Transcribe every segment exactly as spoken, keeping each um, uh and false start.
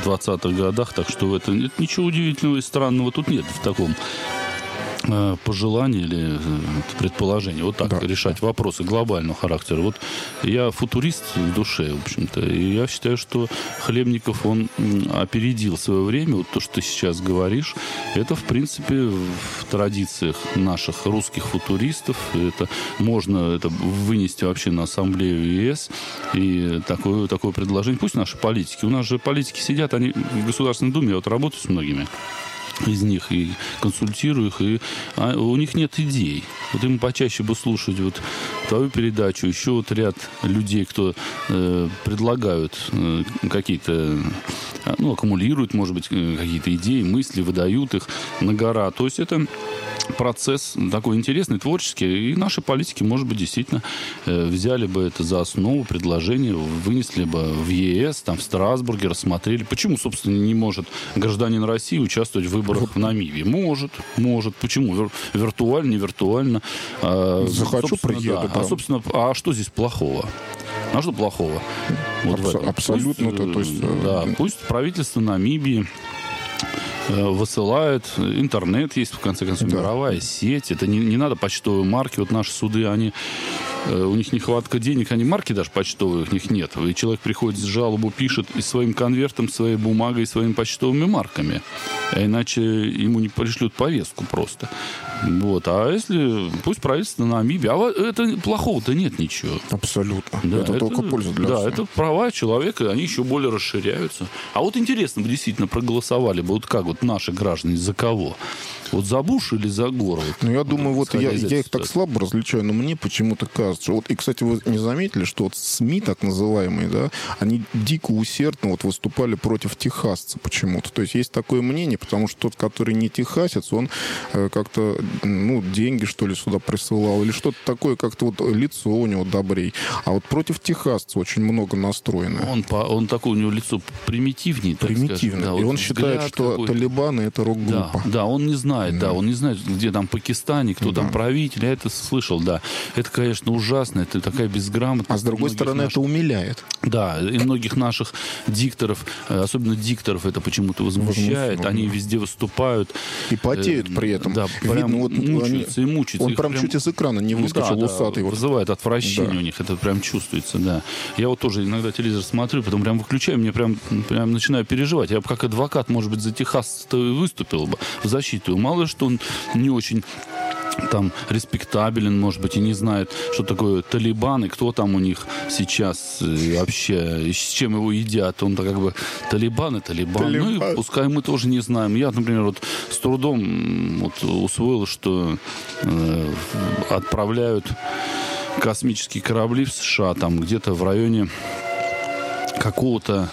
двадцатых годах, так что это, это ничего удивительного и странного тут нет в таком пожелание или предположение, вот так, да, решать вопросы глобального характера. Вот я футурист в душе, в общем-то, и я считаю, что Хлебников, он опередил свое время. Вот то, что ты сейчас говоришь, это, в принципе, в традициях наших русских футуристов. Это можно это вынести вообще на ассамблею ЕС. И такое, такое предложение. Пусть наши политики, у нас же политики сидят, они в Государственной Думе, я вот работаю с многими из них и консультирую их, и а у них нет идей. Вот им почаще бы слушать вот твою передачу, еще вот ряд людей, кто э, предлагают э, какие-то, ну, аккумулируют, может быть, какие-то идеи, мысли, выдают их на гора. То есть это процесс такой интересный, творческий, и наши политики, может быть, действительно э, взяли бы это за основу, предложение, вынесли бы в ЕС, там, в Страсбурге, рассмотрели. Почему, собственно, не может гражданин России участвовать в выборах в Намибии? Может, может. Почему? Вир- виртуально, не виртуально. А, Захочу, приеду. Да. А, собственно, а что здесь плохого? А что плохого? Вот Абс- абсолютно. Пусть, то есть, да, пусть правительство Намибии высылает, интернет есть, в конце концов, да, мировая сеть. Это не, не надо почтовые марки. Вот наши суды, они, у них нехватка денег, они марки даже почтовые, у них нет. И человек приходит с жалобу, пишет и своим конвертом, своей бумагой, своими почтовыми марками. А иначе ему не пришлют повестку просто. Вот. А если... Пусть правительство Намибии... А это плохого-то нет ничего. Абсолютно. Да, это, это только польза для Да, всех. это права человека, они еще более расширяются. А вот интересно бы действительно проголосовали бы, вот как вот наши граждане, за кого? Вот за Буша или за Гора? Ну, я думаю, вот я, я их ситуации. так слабо различаю, но мне почему-то кажется... Вот, и, кстати, вы не заметили, что вот СМИ, так называемые, да, они дико усердно вот выступали против техасца почему-то. То есть есть такое мнение, потому что тот, который не техасец, он э, как-то, ну, деньги, что ли, сюда присылал, или что-то такое, как-то вот лицо у него добрей. А вот против техасца очень много настроено. Он, по, он такое, у него лицо примитивнее, так Примитивно. скажем. Да, и вот он считает, что какой-то. талибаны — это рок-группа. Да, да, он не знает, да. да, он не знает, где там Пакистане, кто да. там правитель. Я это слышал, да. Это, конечно, ужасно, это такая безграмотность. А с другой стороны, наших... это умиляет. Да, и многих наших дикторов, особенно дикторов, это почему-то возмущает. Возмущено, они да. везде выступают. И потеют э, при этом. Да, Видно, прям вот мучаются они... и мучаются. Он Их прям, прям чуть из экрана не выскочил, да, усатый. Да, вот. Вызывает отвращение да. у них, это прям чувствуется, да. Я вот тоже иногда телевизор смотрю, потом прям выключаю, мне прям, прям начинаю переживать. Я бы как адвокат, может быть, за Техас-то выступил бы в защиту. Мало ли, что он не очень там респектабелен, может быть, и не знает, что такое талибан, и кто там у них сейчас и вообще, и с чем его едят. Он-то как бы талибан и талибан. талибан. Ну и пускай мы тоже не знаем. Я, например, вот с трудом вот, усвоил, что э, отправляют космические корабли в США, там где-то в районе какого-то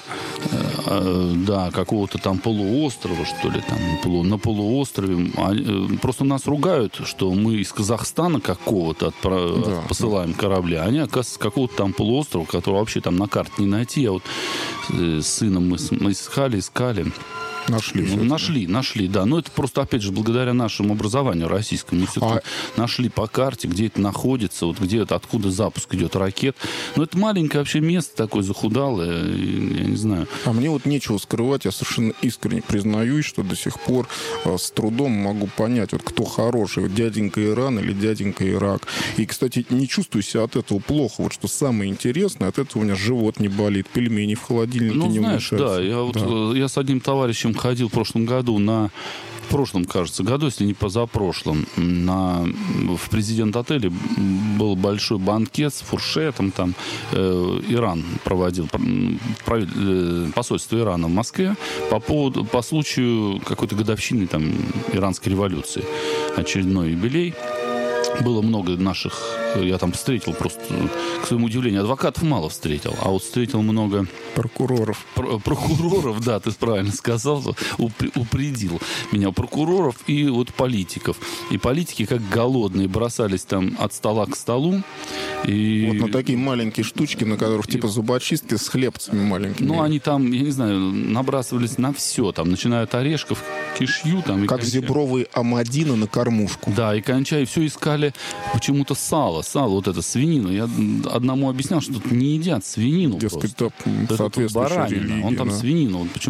э, да, какого-то там полуострова, что ли, там, полу, на полуострове. Они, просто нас ругают, что мы из Казахстана какого-то отправ... да, посылаем да. корабли, а они, оказывается, с какого-то там полуострова, который вообще там на карте не найти. А вот э, с сыном мы, мы искали, искали. Нашли. Ну, нашли, нашли, да. Но это просто, опять же, благодаря нашему образованию российскому. Мы все-таки а... нашли по карте, где это находится, вот где это, откуда запуск идет ракет. Но это маленькое вообще место такое захудалое, я не знаю. А мне вот нечего скрывать, я совершенно искренне признаюсь, что до сих пор э, с трудом могу понять, вот кто хороший, вот дяденька Иран или дяденька Ирак. И, кстати, не чувствую себя от этого плохо. Вот что самое интересное, от этого у меня живот не болит, пельмени в холодильнике ну, не знаешь, умешаются. да, я, вот, да. я с одним товарищем ходил в прошлом году на... В прошлом, кажется, году, если не позапрошлом, на... в президент-отеле был большой банкет с фуршетом. Там э, Иран проводил, пров... посольство Ирана в Москве по, поводу, по случаю какой-то годовщины там, иранской революции. Очередной юбилей. Было много наших... Я там встретил просто, к своему удивлению, адвокатов мало встретил, а вот встретил много... Прокуроров. Про- прокуроров, да, ты правильно сказал, уп- упредил меня. Прокуроров и вот политиков. И политики, как голодные, бросались там от стола к столу. И... Вот на такие маленькие штучки, на которых и... типа зубочистки с хлебцами маленькими. Ну, они там, я не знаю, набрасывались на все. Там, начиная от орешков, кишью. Там, как кончая... зебровые амадины на кормушку. Да, и кончая, все искали почему-то сало. Сало, вот это, свинину. Я одному объяснял, что тут не едят свинину. Дескать, просто. соответствующая религия. Он там да. свинину. Вот почему